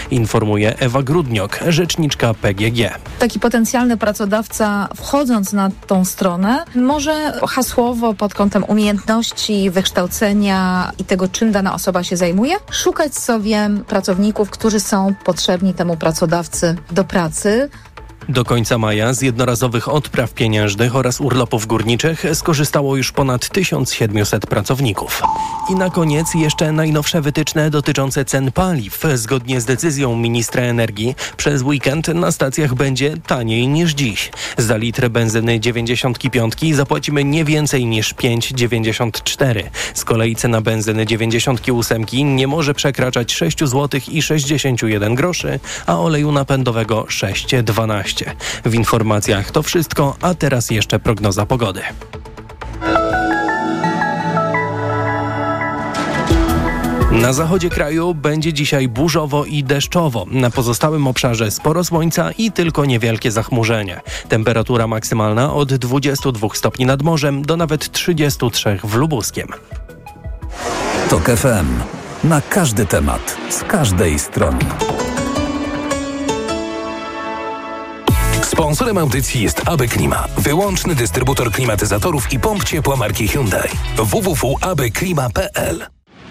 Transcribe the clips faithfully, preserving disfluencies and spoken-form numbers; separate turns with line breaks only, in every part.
informuje Ewa Grudniok, rzeczniczka P G G.
Taki potencjalny pracodawca, wchodząc na tą stronę, może hasłowo pod kątem umiejętności, wykształcenia i tego, czym dana osoba się zajmuje, szukać sobie pracowników, którzy są potrzebni temu pracodawcy do pracy.
Do końca maja z jednorazowych odpraw pieniężnych oraz urlopów górniczych skorzystało już ponad tysiąc siedemset pracowników. I na koniec jeszcze najnowsze wytyczne dotyczące cen paliw. Zgodnie z decyzją ministra energii przez weekend na stacjach będzie taniej niż dziś. Za litr benzyny dziewięćdziesiąt pięć zapłacimy nie więcej niż pięć dziewięćdziesiąt cztery. Z kolei cena benzyny dziewięćdziesiąt osiem nie może przekraczać sześć złotych i sześćdziesiąt jeden groszy, a oleju napędowego sześć dwanaście. W informacjach to wszystko, a teraz jeszcze prognoza pogody. Na zachodzie kraju będzie dzisiaj burzowo i deszczowo. Na pozostałym obszarze sporo słońca i tylko niewielkie zachmurzenie. Temperatura maksymalna od dwudziestu dwóch stopni nad morzem do nawet trzydziestu trzech w Lubuskiem.
Tok F M. Na każdy temat, z każdej strony.
Sponsorem audycji jest A B Klima, wyłączny dystrybutor klimatyzatorów i pomp ciepła marki Hyundai. w w w kropka a b klima kropka p l.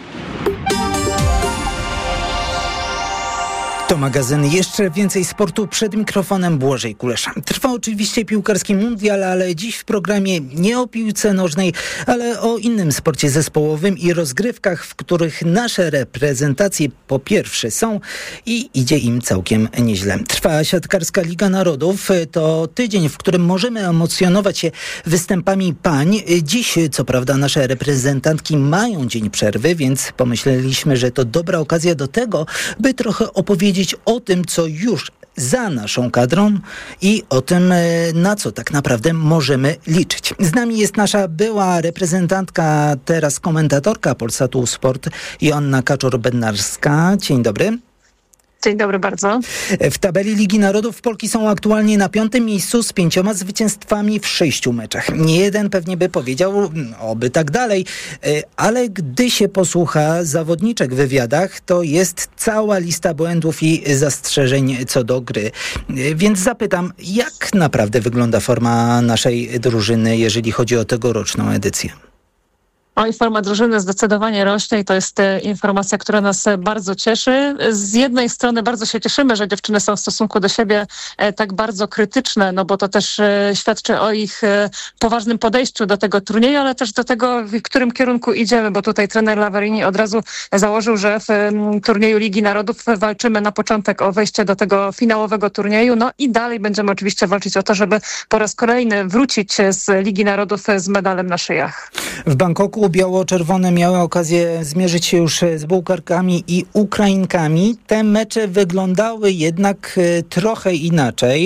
To magazyn Jeszcze więcej sportu, przed mikrofonem Błażej Kulesza. Trwa oczywiście piłkarski mundial, ale dziś w programie nie o piłce nożnej, ale o innym sporcie zespołowym i rozgrywkach, w których nasze reprezentacje po pierwsze są i idzie im całkiem nieźle. Trwa siatkarska Liga Narodów. To tydzień, w którym możemy emocjonować się występami pań. Dziś, co prawda, nasze reprezentantki mają dzień przerwy, więc pomyśleliśmy, że to dobra okazja do tego, by trochę opowiedzieć o tym, co już za naszą kadrą i o tym, na co tak naprawdę możemy liczyć. Z nami jest nasza była reprezentantka, teraz komentatorka Polsatu Sport, Joanna Kaczor-Bednarska. Dzień dobry.
Dzień dobry bardzo.
W tabeli Ligi Narodów Polki są aktualnie na piątym miejscu z pięcioma zwycięstwami w sześciu meczach. Nie jeden pewnie by powiedział, oby tak dalej, ale gdy się posłucha zawodniczek w wywiadach, to jest cała lista błędów i zastrzeżeń co do gry. Więc zapytam, jak naprawdę wygląda forma naszej drużyny, jeżeli chodzi o tegoroczną edycję?
Oj, forma drużyny zdecydowanie rośnie i to jest e, informacja, która nas e, bardzo cieszy. Z jednej strony bardzo się cieszymy, że dziewczyny są w stosunku do siebie e, tak bardzo krytyczne, no bo to też e, świadczy o ich e, poważnym podejściu do tego turnieju, ale też do tego, w którym kierunku idziemy, bo tutaj trener Lavarini od razu założył, że w e, turnieju Ligi Narodów walczymy na początek o wejście do tego finałowego turnieju, no i dalej będziemy oczywiście walczyć o to, żeby po raz kolejny wrócić z Ligi Narodów z medalem na szyjach.
W Bangkoku biało-czerwone miały okazję zmierzyć się już z Bułgarkami i Ukrainkami. Te mecze wyglądały jednak trochę inaczej.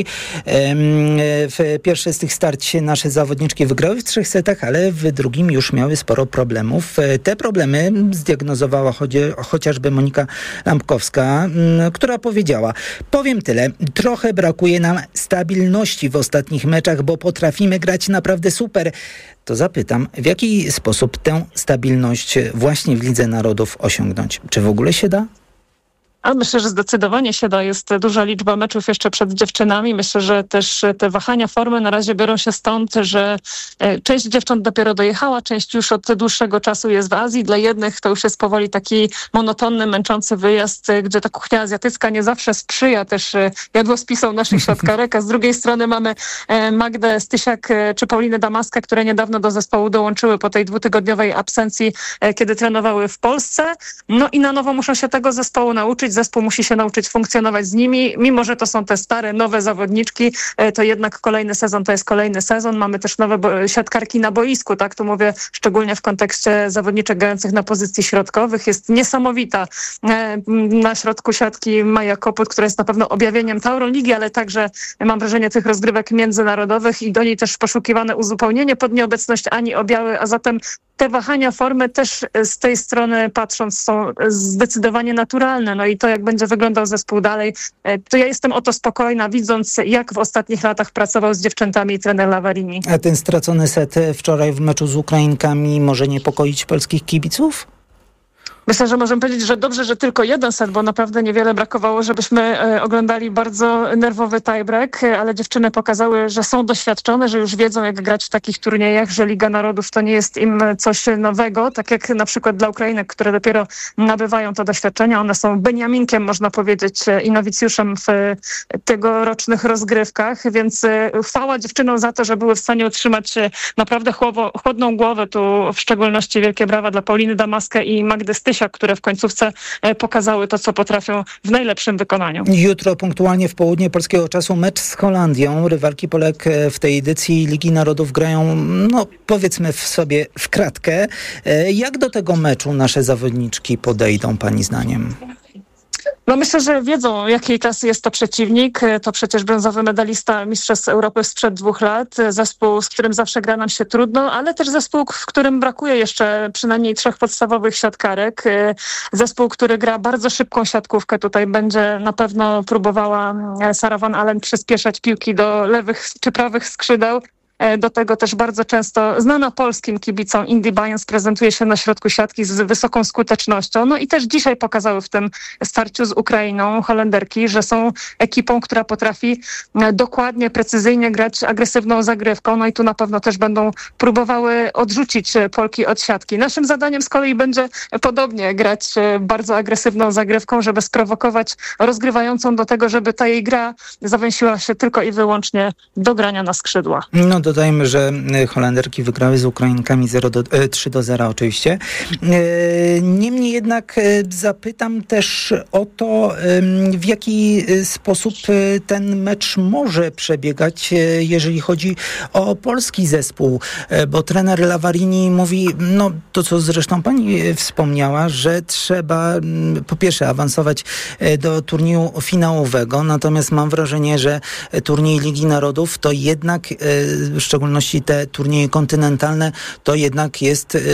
W pierwsze z tych starć nasze zawodniczki wygrały w trzech setach, ale w drugim już miały sporo problemów. Te problemy zdiagnozowała chociażby Monika Lampkowska, która powiedziała: powiem tyle, trochę brakuje nam stabilności w ostatnich meczach, bo potrafimy grać naprawdę super. To zapytam, w jaki sposób tę stabilność właśnie w Lidze Narodów osiągnąć? Czy w ogóle się da?
A myślę, że zdecydowanie się da. Jest duża liczba meczów jeszcze przed dziewczynami. Myślę, że też te wahania formy na razie biorą się stąd, że część dziewcząt dopiero dojechała, część już od dłuższego czasu jest w Azji. Dla jednych to już jest powoli taki monotonny, męczący wyjazd, gdzie ta kuchnia azjatycka nie zawsze sprzyja też jadłospisom naszych siatkarek, a z drugiej strony mamy Magdę Stysiak czy Paulinę Damaskę, które niedawno do zespołu dołączyły po tej dwutygodniowej absencji, kiedy trenowały w Polsce. No i na nowo muszą się tego zespołu nauczyć. Zespół musi się nauczyć funkcjonować z nimi. Mimo że to są te stare, nowe zawodniczki, to jednak kolejny sezon to jest kolejny sezon. Mamy też nowe bo- siatkarki na boisku, tak? Tu mówię szczególnie w kontekście zawodniczek grających na pozycji środkowych. Jest niesamowita na środku siatki Maja Koput, która jest na pewno objawieniem Tauroligi, ale także mam wrażenie tych rozgrywek międzynarodowych i do niej też poszukiwane uzupełnienie pod nieobecność Ani Obiały, a zatem te wahania formy też z tej strony patrząc są zdecydowanie naturalne. No i to, jak będzie wyglądał zespół dalej, to ja jestem o to spokojna, widząc, jak w ostatnich latach pracował z dziewczętami trener Lavarini.
A ten stracony set wczoraj w meczu z Ukrainkami może niepokoić polskich kibiców?
Myślę, że możemy powiedzieć, że dobrze, że tylko jeden set, bo naprawdę niewiele brakowało, żebyśmy e, oglądali bardzo nerwowy tiebreak, ale dziewczyny pokazały, że są doświadczone, że już wiedzą, jak grać w takich turniejach, że Liga Narodów to nie jest im coś nowego, tak jak na przykład dla Ukrainek, które dopiero nabywają to doświadczenie. One są beniaminkiem, można powiedzieć, i nowicjuszem w tegorocznych rozgrywkach, więc chwała dziewczynom za to, że były w stanie utrzymać naprawdę chłowo, chłodną głowę. Tu w szczególności wielkie brawa dla Pauliny Damaskę i Magdy Stysiak, które w końcówce pokazały to, co potrafią w najlepszym wykonaniu.
Jutro punktualnie w południe polskiego czasu mecz z Holandią. Rywalki Polek w tej edycji Ligi Narodów grają, no powiedzmy w sobie w kratkę. Jak do tego meczu nasze zawodniczki podejdą, pani zdaniem?
No myślę, że wiedzą, jakiej klasy jest to przeciwnik. To przecież brązowy medalista Mistrzostw Europy sprzed dwóch lat. Zespół, z którym zawsze gra nam się trudno, ale też zespół, w którym brakuje jeszcze przynajmniej trzech podstawowych siatkarek. Zespół, który gra bardzo szybką siatkówkę. Tutaj będzie na pewno próbowała Sara Van Allen przyspieszać piłki do lewych czy prawych skrzydeł. Do tego też bardzo często znana polskim kibicom Indy Bayerns prezentuje się na środku siatki z wysoką skutecznością. No i też dzisiaj pokazały w tym starciu z Ukrainą Holenderki, że są ekipą, która potrafi dokładnie, precyzyjnie grać agresywną zagrywką. No i tu na pewno też będą próbowały odrzucić Polki od siatki. Naszym zadaniem z kolei będzie podobnie grać bardzo agresywną zagrywką, żeby sprowokować rozgrywającą do tego, żeby ta jej gra zawęsiła się tylko i wyłącznie do grania na skrzydła.
No dodajmy, że Holenderki wygrały z Ukrainkami trzy do zera oczywiście. Niemniej jednak zapytam też o to, w jaki sposób ten mecz może przebiegać, jeżeli chodzi o polski zespół, bo trener Lavarini mówi, no to co zresztą pani wspomniała, że trzeba po pierwsze awansować do turnieju finałowego, natomiast mam wrażenie, że turniej Ligi Narodów to jednak w szczególności te turnieje kontynentalne, to jednak jest yy,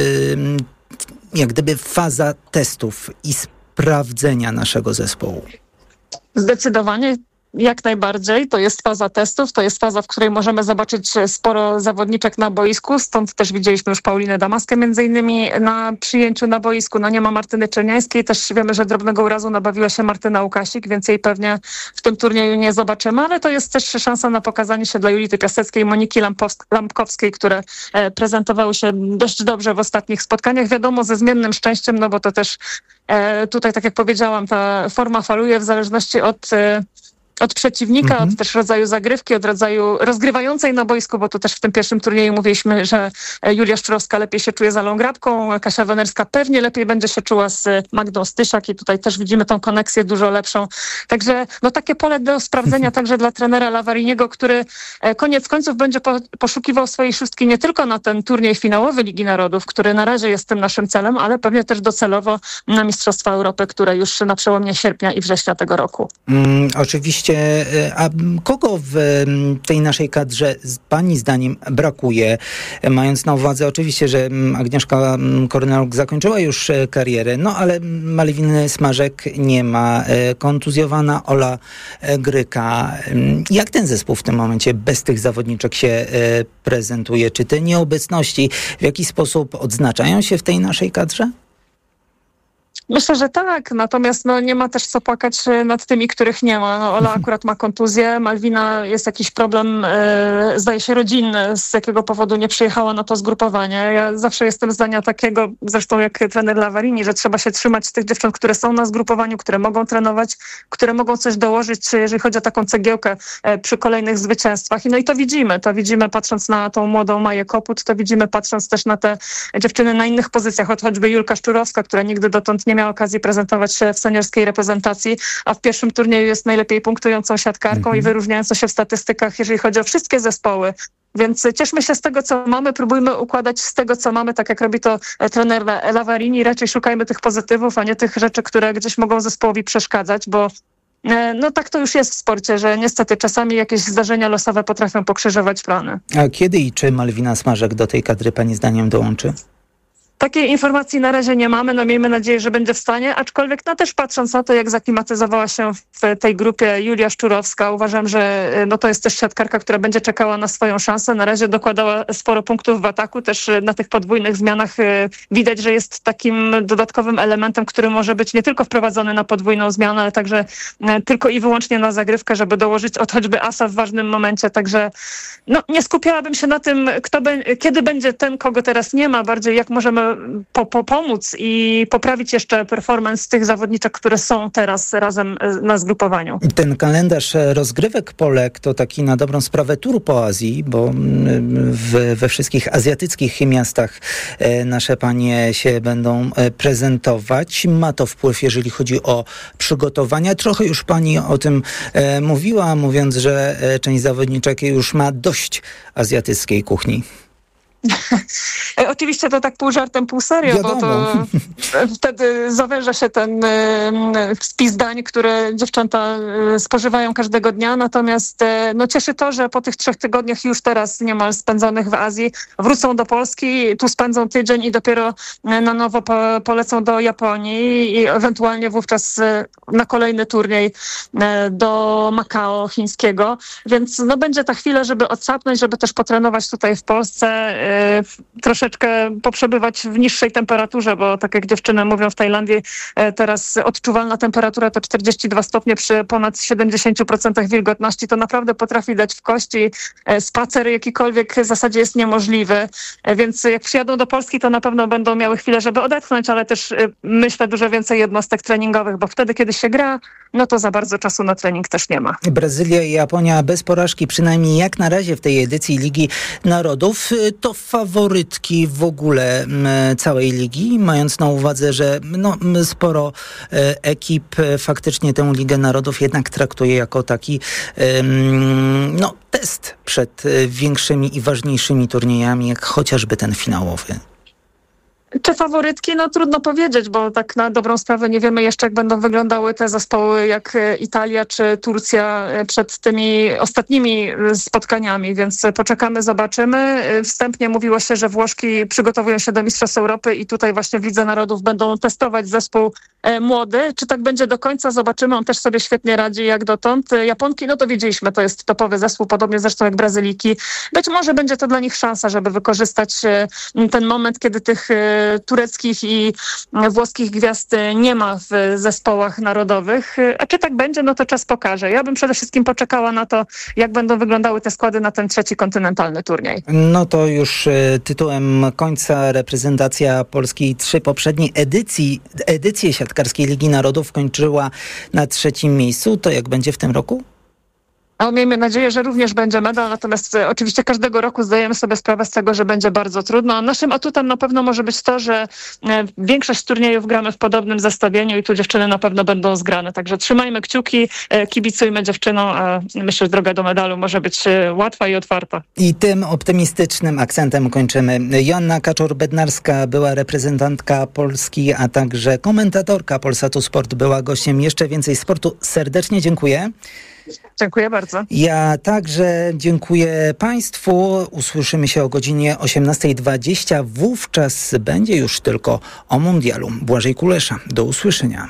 jak gdyby faza testów i sprawdzenia naszego zespołu.
Zdecydowanie. Jak najbardziej. To jest faza testów, to jest faza, w której możemy zobaczyć sporo zawodniczek na boisku, stąd też widzieliśmy już Paulinę Damaskę między innymi na przyjęciu na boisku. No nie ma Martyny Czerniańskiej, też wiemy, że drobnego urazu nabawiła się Martyna Łukasik, więc jej pewnie w tym turnieju nie zobaczymy, ale to jest też szansa na pokazanie się dla Julity Piaseckiej i Moniki Lampkowskiej, które prezentowawały się dość dobrze w ostatnich spotkaniach. Wiadomo, ze zmiennym szczęściem, no bo to też tutaj, tak jak powiedziałam, ta forma faluje w zależności od od przeciwnika, mhm. od też rodzaju zagrywki, od rodzaju rozgrywającej na boisku, bo tu też w tym pierwszym turnieju mówiliśmy, że Julia Szczurowska lepiej się czuje za Longrabką, Kasia Wenerska pewnie lepiej będzie się czuła z Magdą Stysiak i tutaj też widzimy tą koneksję dużo lepszą. Także no takie pole do sprawdzenia także dla trenera Lavariniego, który koniec końców będzie po, poszukiwał swojej szóstki nie tylko na ten turniej finałowy Ligi Narodów, który na razie jest tym naszym celem, ale pewnie też docelowo na Mistrzostwa Europy, które już na przełomie sierpnia i września tego roku.
Mm, oczywiście. A kogo w tej naszej kadrze pani zdaniem brakuje? Mając na uwadze oczywiście, że Agnieszka Korneluk zakończyła już karierę, no ale Malwiny Smażek nie ma. Kontuzjowana Ola Gryka. Jak ten zespół w tym momencie bez tych zawodniczek się prezentuje? Czy te nieobecności w jakiś sposób odznaczają się w tej naszej kadrze?
Myślę, że tak, natomiast no, nie ma też co płakać nad tymi, których nie ma. No, Ola akurat ma kontuzję, Malwina jest jakiś problem, e, zdaje się rodzinny, z jakiego powodu nie przyjechała na to zgrupowanie. Ja zawsze jestem zdania takiego, zresztą jak trener Lavarini, że trzeba się trzymać tych dziewcząt, które są na zgrupowaniu, które mogą trenować, które mogą coś dołożyć, jeżeli chodzi o taką cegiełkę e, przy kolejnych zwycięstwach. I no i to widzimy, to widzimy patrząc na tą młodą Maję Koput, to widzimy patrząc też na te dziewczyny na innych pozycjach, choćby Julka Szczurowska, która nigdy dotąd nie miała okazji prezentować się w seniorskiej reprezentacji, a w pierwszym turnieju jest najlepiej punktującą siatkarką mm-hmm. i wyróżniającą się w statystykach, jeżeli chodzi o wszystkie zespoły. Więc cieszmy się z tego, co mamy, próbujmy układać z tego, co mamy, tak jak robi to trener Lavarini. Raczej szukajmy tych pozytywów, a nie tych rzeczy, które gdzieś mogą zespołowi przeszkadzać, bo no tak to już jest w sporcie, że niestety czasami jakieś zdarzenia losowe potrafią pokrzyżować plany.
A kiedy i czy Malwina Smażek do tej kadry pani zdaniem dołączy?
Takiej informacji na razie nie mamy, no miejmy nadzieję, że będzie w stanie, aczkolwiek no też patrząc na to, jak zaklimatyzowała się w tej grupie Julia Szczurowska, uważam, że no to jest też siatkarka, która będzie czekała na swoją szansę. Na razie dokładała sporo punktów w ataku, też na tych podwójnych zmianach widać, że jest takim dodatkowym elementem, który może być nie tylko wprowadzony na podwójną zmianę, ale także tylko i wyłącznie na zagrywkę, żeby dołożyć od choćby asa w ważnym momencie, także no nie skupiałabym się na tym, kto be- kiedy będzie ten, kogo teraz nie ma, bardziej jak możemy Po, po, pomóc i poprawić jeszcze performance tych zawodniczek, które są teraz razem na zgrupowaniu.
Ten kalendarz rozgrywek Polek to taki na dobrą sprawę tur po Azji, bo w, we wszystkich azjatyckich miastach nasze panie się będą prezentować. Ma to wpływ, jeżeli chodzi o przygotowania. Trochę już pani o tym mówiła, mówiąc, że część zawodniczek już ma dość azjatyckiej kuchni.
Oczywiście to tak pół żartem, pół serio,
Wiadomo.
bo to wtedy zawęża się ten y, spis dań, które dziewczęta y, spożywają każdego dnia, natomiast y, no cieszy to, że po tych trzech tygodniach już teraz niemal spędzonych w Azji wrócą do Polski, tu spędzą tydzień i dopiero na nowo po, polecą do Japonii i ewentualnie wówczas y, na kolejny turniej y, do Makao chińskiego, więc no będzie ta chwila, żeby odsapnąć, żeby też potrenować tutaj w Polsce, y, troszeczkę poprzebywać w niższej temperaturze, bo tak jak dziewczyny mówią w Tajlandii, teraz odczuwalna temperatura to czterdzieści dwa stopnie przy ponad siedemdziesiąt procent wilgotności, to naprawdę potrafi dać w kości. Spacer jakikolwiek w zasadzie jest niemożliwy, więc jak przyjadą do Polski, to na pewno będą miały chwilę, żeby odetchnąć, ale też myślę dużo więcej jednostek treningowych, bo wtedy, kiedy się gra, no to za bardzo czasu na trening też nie ma.
Brazylia i Japonia bez porażki, przynajmniej jak na razie w tej edycji Ligi Narodów, to faworytki w ogóle całej ligi, mając na uwadze, że no, sporo ekip faktycznie tę Ligę Narodów jednak traktuje jako taki no, test przed większymi i ważniejszymi turniejami, jak chociażby ten finałowy.
Czy faworytki? No trudno powiedzieć, bo tak na dobrą sprawę nie wiemy jeszcze, jak będą wyglądały te zespoły jak Italia czy Turcja przed tymi ostatnimi spotkaniami, więc poczekamy, zobaczymy. Wstępnie mówiło się, że Włoszki przygotowują się do Mistrzostw Europy i tutaj właśnie w Lidze Narodów będą testować zespół młody. Czy tak będzie do końca? Zobaczymy. On też sobie świetnie radzi jak dotąd. Japonki, no to wiedzieliśmy, to jest topowy zespół, podobnie zresztą jak Brazyliki. Być może będzie to dla nich szansa, żeby wykorzystać ten moment, kiedy tych tureckich i włoskich gwiazd nie ma w zespołach narodowych. A czy tak będzie, no to czas pokaże. Ja bym przede wszystkim poczekała na to, jak będą wyglądały te składy na ten trzeci kontynentalny turniej.
No to już tytułem końca reprezentacja Polski trzy poprzedniej edycji, edycje siatkarskiej Ligi Narodów kończyła na trzecim miejscu. To jak będzie w tym roku?
No, miejmy nadzieję, że również będzie medal, natomiast e, oczywiście każdego roku zdajemy sobie sprawę z tego, że będzie bardzo trudno. Naszym atutem na pewno może być to, że e, większość turniejów gramy w podobnym zestawieniu i tu dziewczyny na pewno będą zgrane. Także trzymajmy kciuki, e, kibicujmy dziewczynom, a myślę, że droga do medalu może być e, łatwa i otwarta.
I tym optymistycznym akcentem kończymy. Joanna Kaczor-Bednarska była reprezentantka Polski, a także komentatorka Polsatu Sport była gościem. Jeszcze więcej sportu. Serdecznie dziękuję.
Dziękuję bardzo.
Ja także dziękuję Państwu. Usłyszymy się o godzinie osiemnasta dwadzieścia. Wówczas będzie już tylko o mundialu. Błażej Kulesza. Do usłyszenia.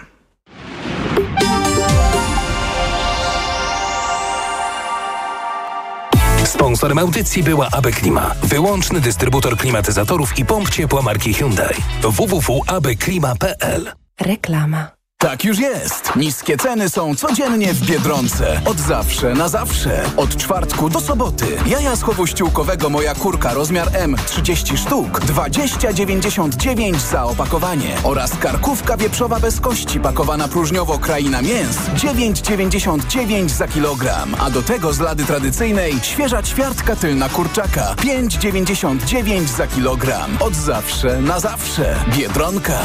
Sponsorem audycji była A B Klima, wyłączny dystrybutor klimatyzatorów i pomp ciepła marki Hyundai. w w w kropka a b klima kropka p l.
Reklama.
Tak już jest. Niskie ceny są codziennie w Biedronce. Od zawsze na zawsze. Od czwartku do soboty. Jaja z chowu ściółkowego Moja Kurka rozmiar M trzydzieści sztuk. dwadzieścia dziewięćdziesiąt dziewięć za opakowanie. Oraz karkówka wieprzowa bez kości pakowana próżniowo Kraina Mięs. dziewięć dziewięćdziesiąt dziewięć za kilogram. A do tego z lady tradycyjnej świeża ćwiartka tylna kurczaka. pięć dziewięćdziesiąt dziewięć za kilogram. Od zawsze na zawsze. Biedronka.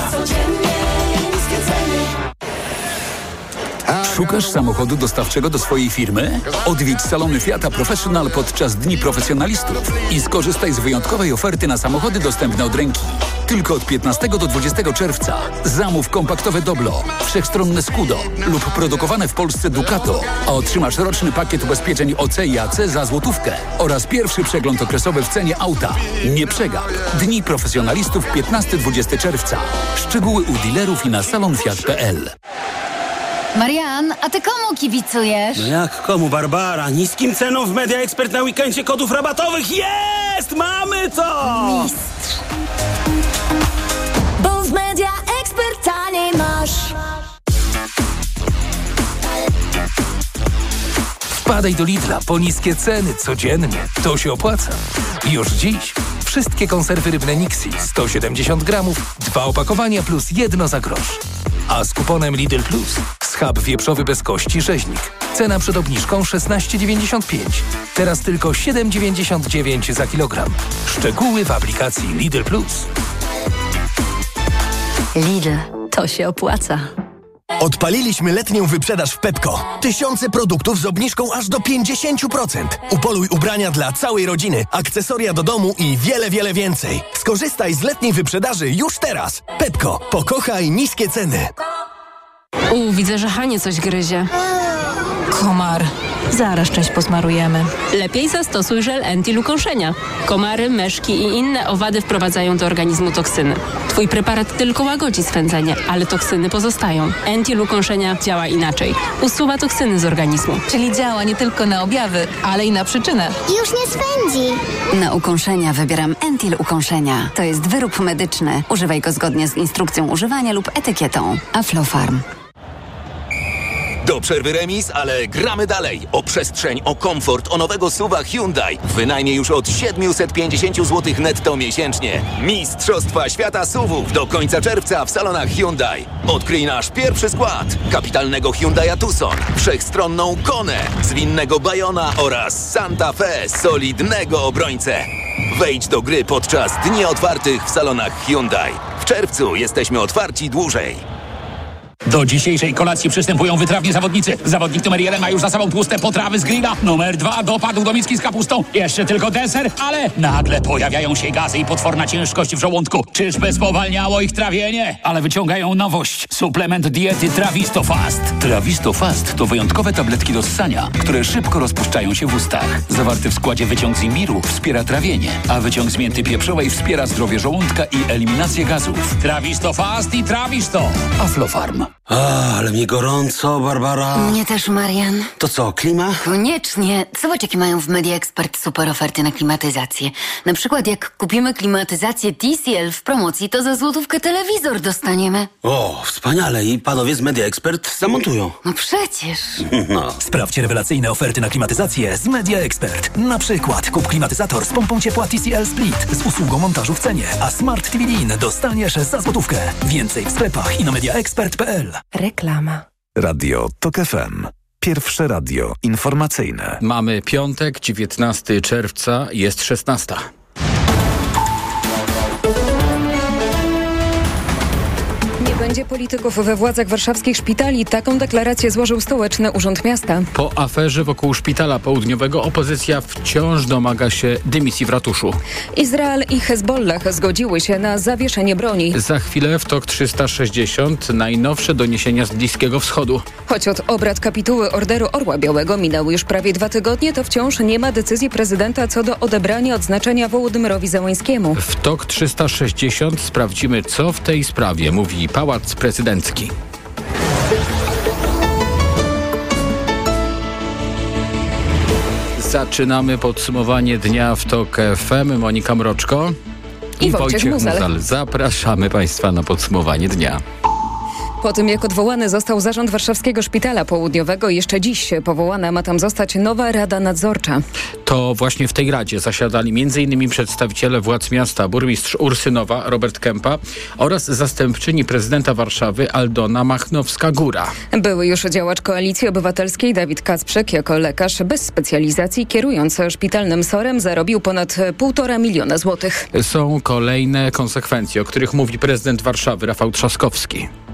Szukasz samochodu dostawczego do swojej firmy? Odwiedź salony Fiata Professional podczas Dni Profesjonalistów i skorzystaj z wyjątkowej oferty na samochody dostępne od ręki. Tylko od piętnastego do dwudziestego czerwca. Zamów kompaktowe Doblo, wszechstronne Scudo lub produkowane w Polsce Ducato, a otrzymasz roczny pakiet ubezpieczeń O C i A C za złotówkę oraz pierwszy przegląd okresowy w cenie auta. Nie przegap. Dni profesjonalistów piętnastego do dwudziestego czerwca. Szczegóły u dealerów i na salon fiat kropka p l.
Marian, a ty komu kibicujesz?
No jak komu, Barbara? Niskim ceną w Media Expert na weekendzie kodów rabatowych. Jest! Mamy to!
Mistrz. Bo w Media Expert taniej masz.
Wpadaj do Lidla po niskie ceny codziennie. To się opłaca. Już dziś wszystkie konserwy rybne Nixi sto siedemdziesiąt gramów, dwa opakowania plus jedno za grosz. A z kuponem Lidl Plus schab wieprzowy bez kości rzeźnik. Cena przed obniżką szesnaście dziewięćdziesiąt pięć. Teraz tylko siedem dziewięćdziesiąt dziewięć za kilogram. Szczegóły w aplikacji Lidl Plus.
Lidl, to się opłaca.
Odpaliliśmy letnią wyprzedaż w Pepco. Tysiące produktów z obniżką aż do pięćdziesiąt procent. Upoluj ubrania dla całej rodziny, akcesoria do domu i wiele, wiele więcej. Skorzystaj z letniej wyprzedaży już teraz. Pepco. Pokochaj niskie ceny.
U, widzę, że Hanie coś gryzie.
Komar. Zaraz część posmarujemy.
Lepiej zastosuj żel Entil ukąszenia. Komary, myszki i inne owady wprowadzają do organizmu toksyny. Twój preparat tylko łagodzi swędzenie, ale toksyny pozostają. Entil ukąszenia działa inaczej. Usuwa toksyny z organizmu.
Czyli działa nie tylko na objawy, ale i na przyczynę.
Już nie swędzi. Na ukąszenia wybieram Entil ukąszenia. To jest wyrób medyczny. Używaj go zgodnie z instrukcją używania lub etykietą. Aflofarm.
Do przerwy remis, ale gramy dalej. O przestrzeń, o komfort, o nowego suwa Hyundai. Wynajmie już od siedemset pięćdziesiąt złotych netto miesięcznie. Mistrzostwa Świata suwów do końca czerwca w salonach Hyundai. Odkryj nasz pierwszy skład. Kapitalnego Hyundai'a Tucson, wszechstronną Konę, zwinnego Bayona oraz Santa Fe, solidnego obrońcę. Wejdź do gry podczas dni otwartych w salonach Hyundai. W czerwcu jesteśmy otwarci dłużej.
Do dzisiejszej kolacji przystępują wytrawni zawodnicy. Zawodnik numer jeden ma już za sobą tłuste potrawy z grilla. Numer dwa dopadł do miski z kapustą. Jeszcze tylko deser, ale nagle pojawiają się gazy i potworna ciężkość w żołądku. Czyżby spowalniało ich trawienie? Ale wyciągają nowość. Suplement diety Trawisto Fast. Trawisto Fast to wyjątkowe tabletki do ssania, które szybko rozpuszczają się w ustach. Zawarty w składzie wyciąg z imbiru wspiera trawienie, a wyciąg z mięty pieprzowej wspiera zdrowie żołądka i eliminację gazów. Trawisto Fast i Trawisto. Aflofarm.
A, ale mi gorąco, Barbara.
Mnie też, Marian.
To co, klima?
Koniecznie. Zobacz, jakie mają w Media Expert super oferty na klimatyzację. Na przykład jak kupimy klimatyzację T C L w promocji, to za złotówkę telewizor dostaniemy.
O, wspaniale. I panowie z Media Expert zamontują.
No przecież.
No.
Sprawdź rewelacyjne oferty na klimatyzację z Media Expert. Na przykład kup klimatyzator z pompą ciepła T C L Split z usługą montażu w cenie, a Smart T V D dostaniesz za złotówkę. Więcej w sklepach i na media expert kropka p l.
Reklama.
Radio Tok F M. Pierwsze radio informacyjne.
Mamy piątek, dziewiętnastego czerwca, jest szesnasta.
Będzie polityków we władzach warszawskich szpitali. Taką deklarację złożył Stołeczny Urząd Miasta.
Po aferze wokół szpitala południowego opozycja wciąż domaga się dymisji w ratuszu.
Izrael i Hezbollah zgodziły się na zawieszenie broni.
Za chwilę w Tok trzysta sześćdziesiąt najnowsze doniesienia z Bliskiego Wschodu.
Choć od obrad kapituły Orderu Orła Białego minęły już prawie dwa tygodnie, to wciąż nie ma decyzji prezydenta co do odebrania odznaczenia Wołodymyrowi Zełańskiemu.
W Tok trzysta sześćdziesiąt sprawdzimy, co w tej sprawie mówi Pałac Prezydencki. Zaczynamy podsumowanie dnia w Tok F M. Monika Mroczko
i, I Wojciech, Wojciech Muzal.
Muzal. Zapraszamy Państwa na podsumowanie dnia.
Po tym, jak odwołany został zarząd Warszawskiego Szpitala Południowego, jeszcze dziś powołana ma tam zostać nowa Rada Nadzorcza.
To właśnie w tej Radzie zasiadali m.in. przedstawiciele władz miasta, burmistrz Ursynowa, Robert Kępa oraz zastępczyni prezydenta Warszawy Aldona Machnowska-Góra.
Były już działacz Koalicji Obywatelskiej Dawid Kacprzyk jako lekarz bez specjalizacji, kierując szpitalnym sorem, zarobił ponad półtora miliona złotych.
Są kolejne konsekwencje, o których mówi prezydent Warszawy Rafał Trzaskowski.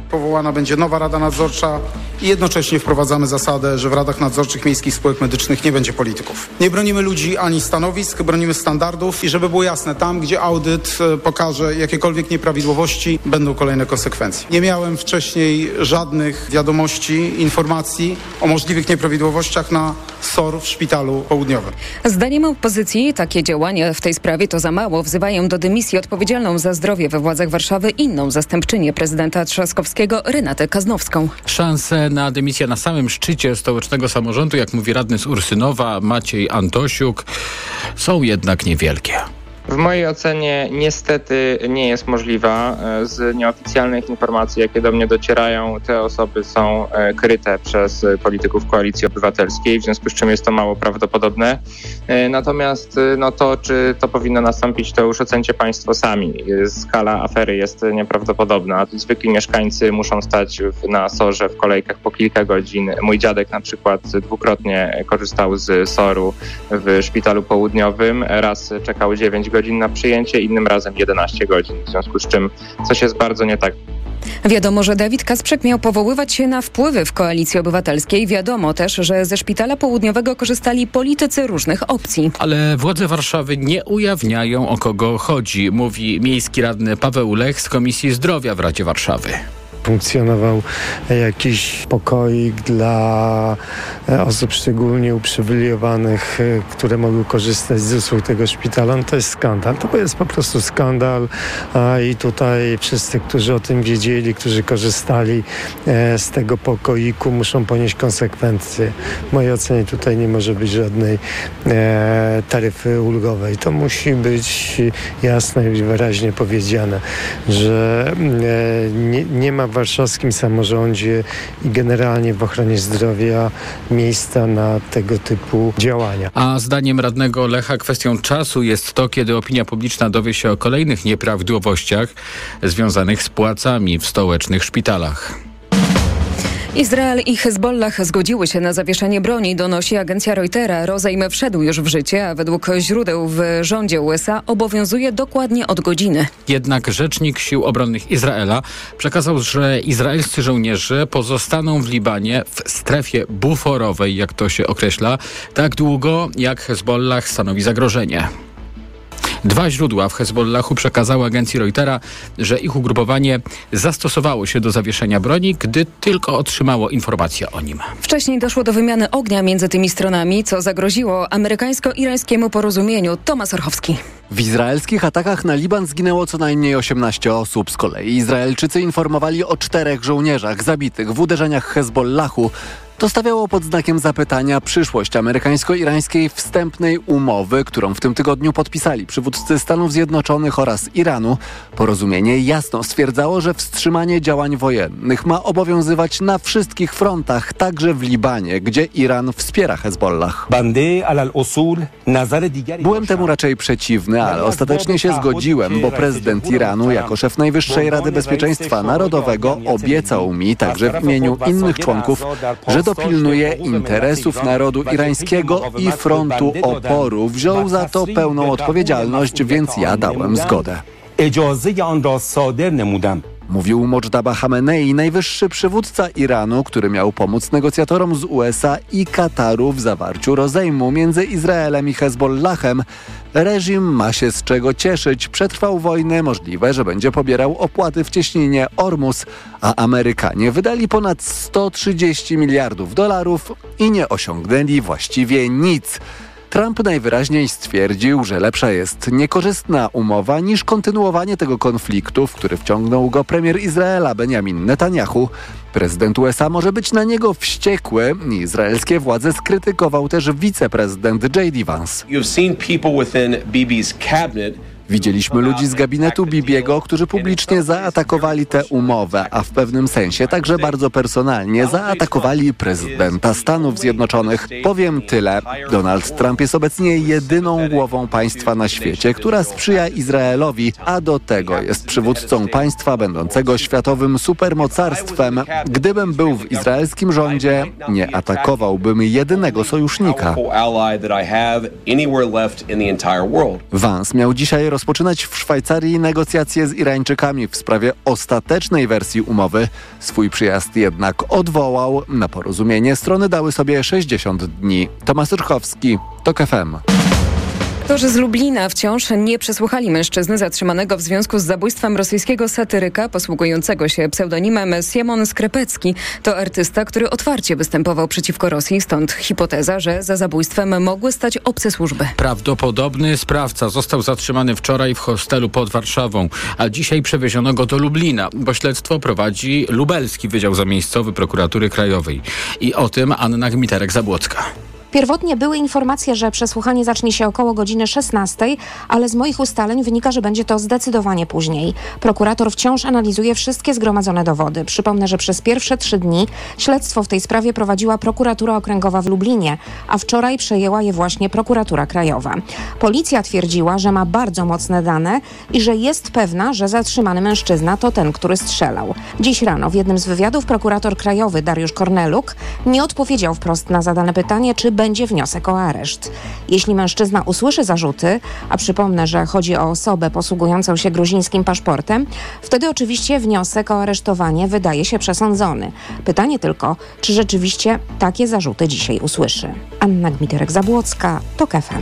Powołana będzie nowa Rada Nadzorcza i jednocześnie wprowadzamy zasadę, że w radach nadzorczych miejskich spółek medycznych nie będzie polityków. Nie bronimy ludzi ani stanowisk, bronimy standardów i żeby było jasne, tam gdzie audyt pokaże jakiekolwiek nieprawidłowości, będą kolejne konsekwencje. Nie miałem wcześniej żadnych wiadomości, informacji o możliwych nieprawidłowościach na S O R w Szpitalu Południowym.
Zdaniem opozycji takie działania w tej sprawie to za mało. Wzywają do dymisji odpowiedzialną za zdrowie we władzach Warszawy inną zastępczynię prezydenta Trzaskowskiego, Renatę Kaznowską.
Szanse na dymisję na samym szczycie stołecznego samorządu, jak mówi radny z Ursynowa Maciej Antosiuk, są jednak niewielkie.
W mojej ocenie niestety nie jest możliwa. Z nieoficjalnych informacji, jakie do mnie docierają, te osoby są kryte przez polityków Koalicji Obywatelskiej, w związku z czym jest to mało prawdopodobne. Natomiast no to, czy to powinno nastąpić, to już ocencie Państwo sami. Skala afery jest nieprawdopodobna. Zwykli mieszkańcy muszą stać na S O R-ze w kolejkach po kilka godzin. Mój dziadek na przykład dwukrotnie korzystał z S O R-u w Szpitalu Południowym. Raz czekał dziewięć godzin na przyjęcie, innym razem jedenaście godzin, w związku z czym coś jest bardzo nie tak.
Wiadomo, że Dawid Kacprzak miał powoływać się na wpływy w Koalicji Obywatelskiej. Wiadomo też, że ze Szpitala Południowego korzystali politycy różnych opcji.
Ale władze Warszawy nie ujawniają, o kogo chodzi, mówi miejski radny Paweł Lech z Komisji Zdrowia w Radzie Warszawy.
Funkcjonował jakiś pokoik dla osób szczególnie uprzywilejowanych, które mogły korzystać z usług tego szpitala. No to jest skandal. To jest po prostu skandal. A i tutaj wszyscy, którzy o tym wiedzieli, którzy korzystali z tego pokoiku, muszą ponieść konsekwencje. W mojej ocenie tutaj nie może być żadnej taryfy ulgowej. To musi być jasno i wyraźnie powiedziane, że nie, nie ma w warszawskim samorządzie i generalnie w ochronie zdrowia miejsca na tego typu działania.
A zdaniem radnego Lecha kwestią czasu jest to, kiedy opinia publiczna dowie się o kolejnych nieprawidłowościach związanych z płacami w stołecznych szpitalach.
Izrael i Hezbollah zgodziły się na zawieszenie broni, donosi agencja Reutera. Rozejm wszedł już w życie, a według źródeł w rządzie U S A obowiązuje dokładnie od godziny.
Jednak rzecznik Sił Obronnych Izraela przekazał, że izraelscy żołnierze pozostaną w Libanie w strefie buforowej, jak to się określa, tak długo jak Hezbollah stanowi zagrożenie. Dwa źródła w Hezbollahu przekazały agencji Reutera, że ich ugrupowanie zastosowało się do zawieszenia broni, gdy tylko otrzymało informację o nim.
Wcześniej doszło do wymiany ognia między tymi stronami, co zagroziło amerykańsko-irańskiemu porozumieniu. Tomasz Orchowski.
W izraelskich atakach na Liban zginęło co najmniej osiemnaście osób. Z kolei Izraelczycy informowali o czterech żołnierzach zabitych w uderzeniach Hezbollahu. To stawiało pod znakiem zapytania przyszłość amerykańsko-irańskiej wstępnej umowy, którą w tym tygodniu podpisali przywódcy Stanów Zjednoczonych oraz Iranu. Porozumienie jasno stwierdzało, że wstrzymanie działań wojennych ma obowiązywać na wszystkich frontach, także w Libanie, gdzie Iran wspiera Hezbollah. Byłem temu raczej przeciwny, ale ostatecznie się zgodziłem, bo prezydent Iranu jako szef Najwyższej Rady Bezpieczeństwa Narodowego obiecał mi, także w imieniu innych członków, że dopilnuje interesów narodu irańskiego i frontu oporu. Wziął za to pełną odpowiedzialność, więc ja dałem zgodę. Mówił Modżdaba Hamenei, najwyższy przywódca Iranu, który miał pomóc negocjatorom z U S A i Kataru w zawarciu rozejmu między Izraelem i Hezbollahem. Reżim ma się z czego cieszyć. Przetrwał wojnę, możliwe, że będzie pobierał opłaty w cieśninie Ormus, a Amerykanie wydali ponad sto trzydzieści miliardów dolarów i nie osiągnęli właściwie nic. Trump najwyraźniej stwierdził, że lepsza jest niekorzystna umowa niż kontynuowanie tego konfliktu, w który wciągnął go premier Izraela Benjamin Netanyahu. Prezydent U S A może być na niego wściekły. Izraelskie władze skrytykował też wiceprezydent J D Vance. Widzieliśmy ludzi z gabinetu Bibiego, którzy publicznie zaatakowali tę umowę, a w pewnym sensie także bardzo personalnie zaatakowali prezydenta Stanów Zjednoczonych. Powiem tyle. Donald Trump jest obecnie jedyną głową państwa na świecie, która sprzyja Izraelowi, a do tego jest przywódcą państwa będącego światowym supermocarstwem. Gdybym był w izraelskim rządzie, nie atakowałbym jedynego sojusznika. Vance miał dzisiaj rozpoczynać w Szwajcarii negocjacje z Irańczykami w sprawie ostatecznej wersji umowy. Swój przyjazd jednak odwołał. Na porozumienie strony dały sobie sześćdziesiąt dni. Tomasz Rchowski, TOK F M.
Aktorzy z Lublina wciąż nie przesłuchali mężczyzny zatrzymanego w związku z zabójstwem rosyjskiego satyryka posługującego się pseudonimem Siemon Skrepecki. To artysta, który otwarcie występował przeciwko Rosji, stąd hipoteza, że za zabójstwem mogły stać obce służby.
Prawdopodobny sprawca został zatrzymany wczoraj w hostelu pod Warszawą, a dzisiaj przewieziono go do Lublina, bo śledztwo prowadzi Lubelski Wydział Zamiejscowy Prokuratury Krajowej. I o tym Anna Gmiterek-Zabłocka.
Pierwotnie były informacje, że przesłuchanie zacznie się około godziny szesnastej, ale z moich ustaleń wynika, że będzie to zdecydowanie później. Prokurator wciąż analizuje wszystkie zgromadzone dowody. Przypomnę, że przez pierwsze trzy dni śledztwo w tej sprawie prowadziła Prokuratura Okręgowa w Lublinie, a wczoraj przejęła je właśnie Prokuratura Krajowa. Policja twierdziła, że ma bardzo mocne dane i że jest pewna, że zatrzymany mężczyzna to ten, który strzelał. Dziś rano w jednym z wywiadów prokurator krajowy Dariusz Korneluk nie odpowiedział wprost na zadane pytanie, czy będzie wniosek o areszt. Jeśli mężczyzna usłyszy zarzuty, a przypomnę, że chodzi o osobę posługującą się gruzińskim paszportem, wtedy oczywiście wniosek o aresztowanie wydaje się przesądzony. Pytanie tylko, czy rzeczywiście takie zarzuty dzisiaj usłyszy. Anna Gmiterek-Zabłocka, TOK F M.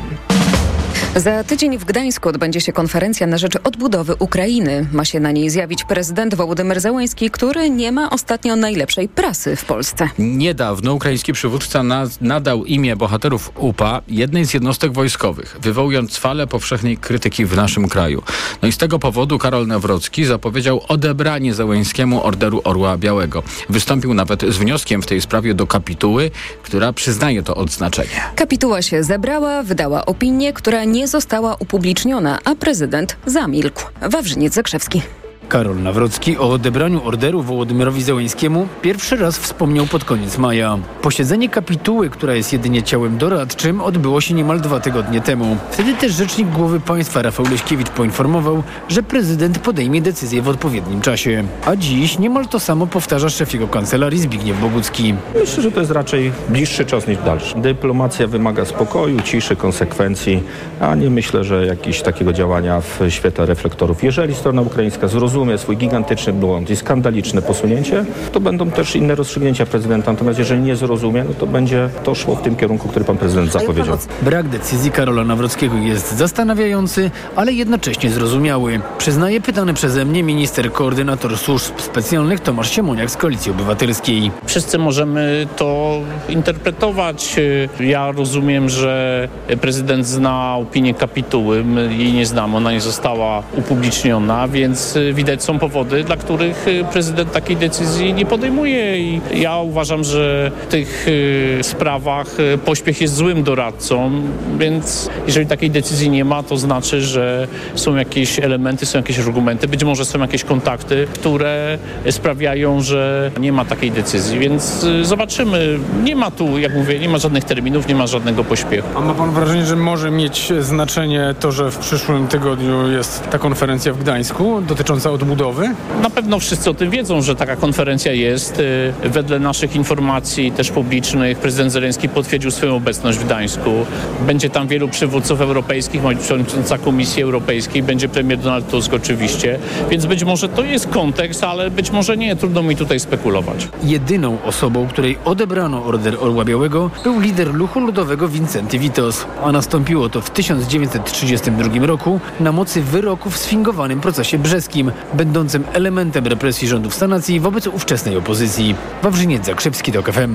Za tydzień w Gdańsku odbędzie się konferencja na rzecz odbudowy Ukrainy. Ma się na niej zjawić prezydent Wołodymyr Zełenski, który nie ma ostatnio najlepszej prasy w Polsce.
Niedawno ukraiński przywódca naz- nadał imię bohaterów U P A jednej z jednostek wojskowych, wywołując falę powszechnej krytyki w naszym kraju. No i z tego powodu Karol Nawrocki zapowiedział odebranie Zełenskiemu Orderu Orła Białego. Wystąpił nawet z wnioskiem w tej sprawie do kapituły, która przyznaje to odznaczenie.
Kapituła się zebrała, wydała opinię, która nie została upubliczniona, a prezydent zamilkł. Wawrzyniec Zakrzewski.
Karol Nawrocki o odebraniu orderu Wołodymyrowi Zełenskiemu pierwszy raz wspomniał pod koniec maja. Posiedzenie kapituły, która jest jedynie ciałem doradczym, odbyło się niemal dwa tygodnie temu. Wtedy też rzecznik głowy państwa Rafał Leśkiewicz poinformował, że prezydent podejmie decyzję w odpowiednim czasie. A dziś niemal to samo powtarza szef jego kancelarii Zbigniew Bogucki.
Myślę, że to jest raczej bliższy czas niż dalszy. Dyplomacja wymaga spokoju, ciszy, konsekwencji, a nie myślę, że jakieś takiego działania w świetle reflektorów. Jeżeli strona ukraińska zrozumie swój gigantyczny błąd i skandaliczne posunięcie, to będą też inne rozstrzygnięcia prezydenta. Natomiast jeżeli nie zrozumie, no to będzie to szło w tym kierunku, który pan prezydent zapowiedział.
Brak decyzji Karola Nawrockiego jest zastanawiający, ale jednocześnie zrozumiały. Przyznaje pytany przeze mnie minister koordynator służb specjalnych Tomasz Siemoniak z Koalicji Obywatelskiej.
Wszyscy możemy to interpretować. Ja rozumiem, że prezydent zna opinię kapituły. My jej nie znamy, ona nie została upubliczniona, więc widać są powody, dla których prezydent takiej decyzji nie podejmuje i ja uważam, że w tych sprawach pośpiech jest złym doradcą, więc jeżeli takiej decyzji nie ma, to znaczy, że są jakieś elementy, są jakieś argumenty, być może są jakieś kontakty, które sprawiają, że nie ma takiej decyzji, więc zobaczymy. Nie ma tu, jak mówię, nie ma żadnych terminów, nie ma żadnego pośpiechu.
A ma pan wrażenie, że może mieć znaczenie to, że w przyszłym tygodniu jest ta konferencja w Gdańsku dotycząca odbudowy?
Na pewno wszyscy o tym wiedzą, że taka konferencja jest. Wedle naszych informacji też publicznych prezydent Zełenski potwierdził swoją obecność w Gdańsku. Będzie tam wielu przywódców europejskich, ma przewodnicząca Komisji Europejskiej, będzie premier Donald Tusk oczywiście, więc być może to jest kontekst, ale być może nie, trudno mi tutaj spekulować.
Jedyną osobą, której odebrano Order Orła Białego, był lider ruchu ludowego Wincenty Witos, a nastąpiło to w tysiąc dziewięćset trzydziestym drugim roku na mocy wyroku w sfingowanym procesie brzeskim, będącym elementem represji rządów sanacji wobec ówczesnej opozycji. Wawrzyniec Zakrzewski, TOK F M.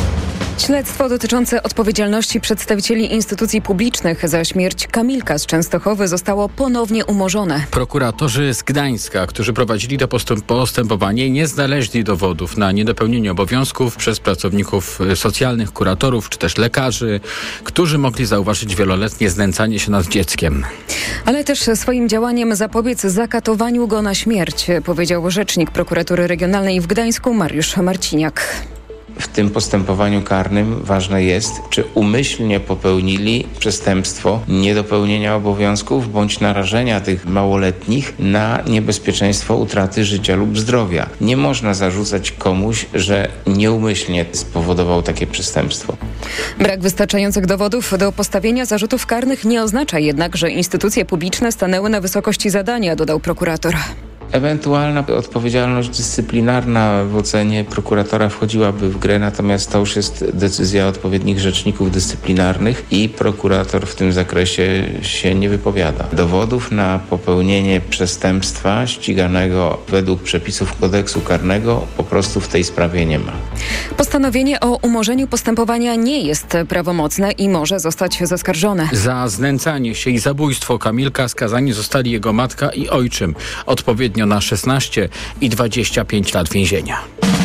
Śledztwo dotyczące odpowiedzialności przedstawicieli instytucji publicznych za śmierć Kamilka z Częstochowy zostało ponownie umorzone.
Prokuratorzy z Gdańska, którzy prowadzili to postęp- postępowanie, nie znaleźli dowodów na niedopełnienie obowiązków przez pracowników socjalnych, kuratorów czy też lekarzy, którzy mogli zauważyć wieloletnie znęcanie się nad dzieckiem.
Ale też swoim działaniem zapobiec zakatowaniu go na śmierć, powiedział rzecznik prokuratury regionalnej w Gdańsku Mariusz Marciniak.
w tym postępowaniu karnym ważne jest, czy umyślnie popełnili przestępstwo niedopełnienia obowiązków bądź narażenia tych małoletnich na niebezpieczeństwo utraty życia lub zdrowia. Nie można zarzucać komuś, że nieumyślnie spowodował takie przestępstwo.
Brak wystarczających dowodów do postawienia zarzutów karnych nie oznacza jednak, że instytucje publiczne stanęły na wysokości zadania, dodał prokurator.
Ewentualna odpowiedzialność dyscyplinarna w ocenie prokuratora wchodziłaby w grę, natomiast to już jest decyzja odpowiednich rzeczników dyscyplinarnych i prokurator w tym zakresie się nie wypowiada. Dowodów na popełnienie przestępstwa ściganego według przepisów kodeksu karnego po prostu w tej sprawie nie ma.
Postanowienie o umorzeniu postępowania nie jest prawomocne i może zostać zaskarżone.
Za znęcanie się i zabójstwo Kamilka skazani zostali jego matka i ojczym. Odpowiednio na szesnaście i dwadzieścia pięć lat więzienia.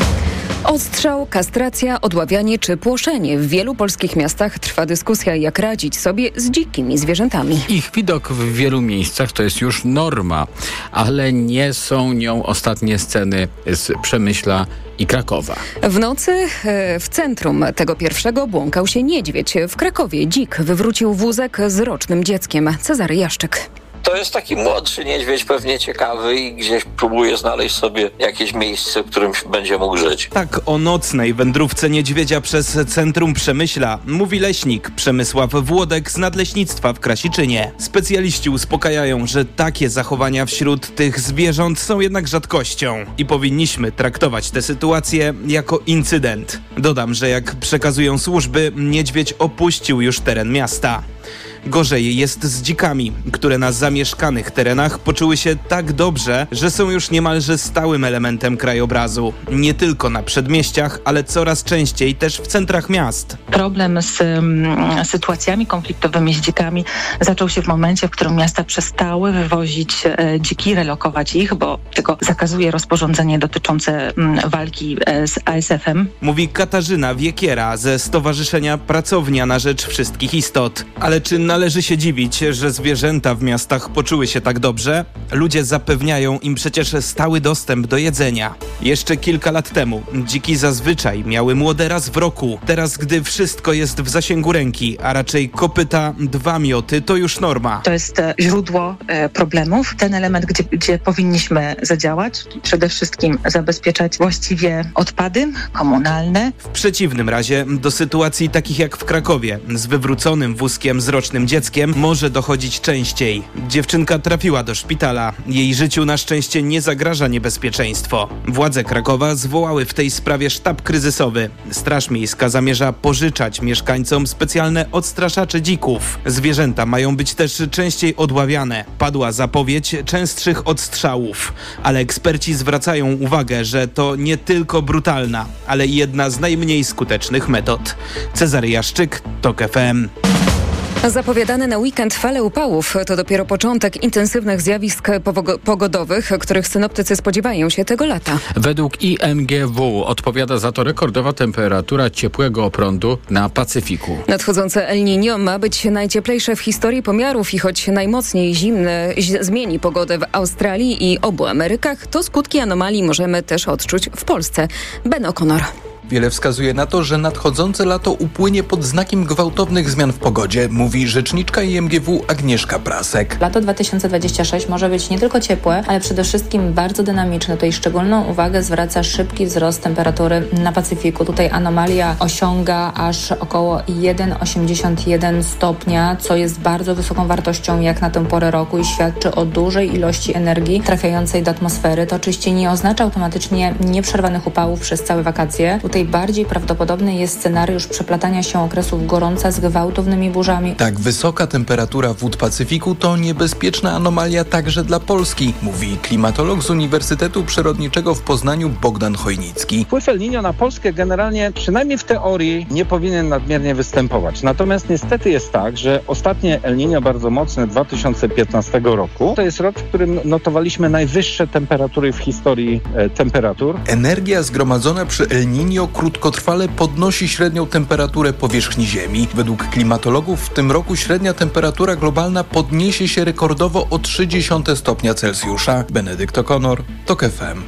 Odstrzał, kastracja, odławianie czy płoszenie. W wielu polskich miastach trwa dyskusja, jak radzić sobie z dzikimi zwierzętami.
Ich widok w wielu miejscach to jest już norma, ale nie są nią ostatnie sceny z Przemyśla i Krakowa.
W nocy w centrum tego pierwszego błąkał się niedźwiedź. W Krakowie dzik wywrócił wózek z rocznym dzieckiem. Cezary Jaszczyk.
To jest taki młodszy niedźwiedź, pewnie ciekawy i gdzieś próbuje znaleźć sobie jakieś miejsce, w którym będzie mógł żyć.
Tak o nocnej wędrówce niedźwiedzia przez centrum Przemyśla mówi leśnik Przemysław Włodek z Nadleśnictwa w Krasiczynie. Specjaliści uspokajają, że takie zachowania wśród tych zwierząt są jednak rzadkością i powinniśmy traktować tę sytuację jako incydent. Dodam, że jak przekazują służby, niedźwiedź opuścił już teren miasta. Gorzej jest z dzikami, które na zamieszkanych terenach poczuły się tak dobrze, że są już niemalże stałym elementem krajobrazu. Nie tylko na przedmieściach, ale coraz częściej też w centrach miast.
Problem z um, sytuacjami konfliktowymi z dzikami zaczął się w momencie, w którym miasta przestały wywozić e, dziki, relokować ich, bo tego zakazuje rozporządzenie dotyczące um, walki e, z A S F-em.
Mówi Katarzyna Wiekiera ze Stowarzyszenia Pracownia na Rzecz Wszystkich Istot. Ale czy należy się dziwić, że zwierzęta w miastach poczuły się tak dobrze? Ludzie zapewniają im przecież stały dostęp do jedzenia. Jeszcze kilka lat temu dziki zazwyczaj miały młode raz w roku. Teraz, gdy wszystko jest w zasięgu ręki, a raczej kopyta, dwa mioty, to już norma.
To jest e, źródło e, problemów. Ten element, gdzie, gdzie powinniśmy zadziałać, przede wszystkim zabezpieczać właściwie odpady komunalne.
W przeciwnym razie do sytuacji takich jak w Krakowie z wywróconym wózkiem z rocznym dzieckiem może dochodzić częściej. Dziewczynka trafiła do szpitala. Jej życiu na szczęście nie zagraża niebezpieczeństwo. Władze Krakowa zwołały w tej sprawie sztab kryzysowy. Straż Miejska zamierza pożyczać mieszkańcom specjalne odstraszacze dzików. Zwierzęta mają być też częściej odławiane. Padła zapowiedź częstszych odstrzałów. Ale eksperci zwracają uwagę, że to nie tylko brutalna, ale i jedna z najmniej skutecznych metod. Cezary Jaszczyk, TOK F M.
Zapowiadane na weekend fale upałów to dopiero początek intensywnych zjawisk pogodowych, których synoptycy spodziewają się tego lata.
Według I M G W odpowiada za to rekordowa temperatura ciepłego prądu na Pacyfiku.
Nadchodzące El Niño ma być najcieplejsze w historii pomiarów i choć najmocniej zimne zmieni pogodę w Australii i obu Amerykach, to skutki anomalii możemy też odczuć w Polsce. Ben O'Connor.
Wiele wskazuje na to, że nadchodzące lato upłynie pod znakiem gwałtownych zmian w pogodzie, mówi rzeczniczka I M G W Agnieszka Prasek.
Lato dwa tysiące dwudzieste szóste może być nie tylko ciepłe, ale przede wszystkim bardzo dynamiczne. Tutaj szczególną uwagę zwraca szybki wzrost temperatury na Pacyfiku. Tutaj anomalia osiąga aż około jeden przecinek osiemdziesiąt jeden stopnia, co jest bardzo wysoką wartością jak na tę porę roku i świadczy o dużej ilości energii trafiającej do atmosfery. To oczywiście nie oznacza automatycznie nieprzerwanych upałów przez całe wakacje. Tutaj bardziej prawdopodobny jest scenariusz przeplatania się okresów gorąca z gwałtownymi burzami.
Tak wysoka temperatura wód Pacyfiku to niebezpieczna anomalia także dla Polski, mówi klimatolog z Uniwersytetu Przyrodniczego w Poznaniu Bogdan Chojnicki.
Wpływ El Niño na Polskę generalnie, przynajmniej w teorii, nie powinien nadmiernie występować. Natomiast niestety jest tak, że ostatnie El Niño bardzo mocne dwa tysiące piętnastego roku to jest rok, w którym notowaliśmy najwyższe temperatury w historii e, temperatur.
Energia zgromadzona przy El Niño krótkotrwale podnosi średnią temperaturę powierzchni Ziemi. Według klimatologów w tym roku średnia temperatura globalna podniesie się rekordowo o trzy dziesiąte stopnia Celsjusza. Benedykt O'Connor, TOK F M.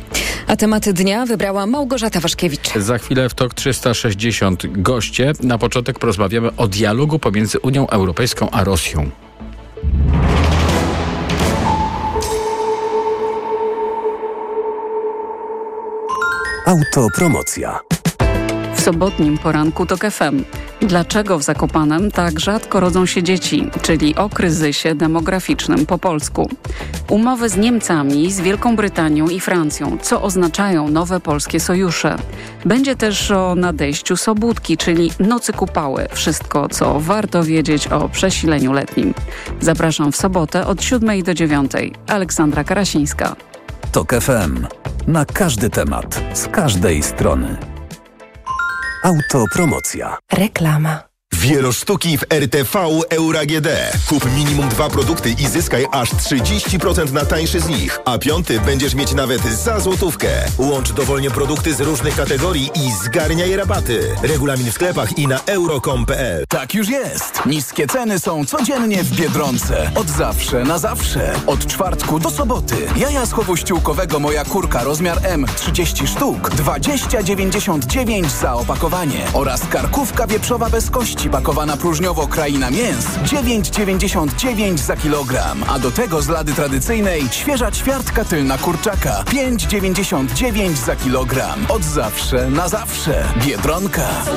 A tematy dnia wybrała Małgorzata Waszkiewicz.
Za chwilę w TOK trzysta sześćdziesiąt goście. Na początek porozmawiamy o dialogu pomiędzy Unią Europejską a Rosją.
Autopromocja.
W sobotnim poranku TOK F M. Dlaczego w Zakopanem tak rzadko rodzą się dzieci, czyli o kryzysie demograficznym po polsku. Umowy z Niemcami, z Wielką Brytanią i Francją, co oznaczają nowe polskie sojusze. Będzie też o nadejściu Sobótki, czyli nocy kupały. Wszystko, co warto wiedzieć o przesileniu letnim. Zapraszam w sobotę od siódmej do dziewiątej. Aleksandra Karasińska.
TOK F M. Na każdy temat, z każdej strony. Autopromocja.
Reklama.
Wielosztuki w R T V Euro A G D. Kup minimum dwa produkty i zyskaj aż trzydzieści procent na tańszy z nich, a piąty będziesz mieć nawet za złotówkę. Łącz dowolnie produkty z różnych kategorii i zgarniaj rabaty. Regulamin w sklepach i na euro kropka com kropka p l.
Tak już jest. Niskie ceny są codziennie w Biedronce. Od zawsze na zawsze. Od czwartku do soboty. Jaja z chowu ściółkowego Moja Kurka rozmiar M trzydzieści sztuk. dwadzieścia dziewięćdziesiąt dziewięć za opakowanie. Oraz karkówka wieprzowa bez kości pakowana próżniowo Kraina Mięs dziewięć dziewięćdziesiąt dziewięć za kilogram. A do tego z lady tradycyjnej świeża ćwiartka tylna kurczaka pięć dziewięćdziesiąt dziewięć za kilogram. Od zawsze na zawsze. Biedronka.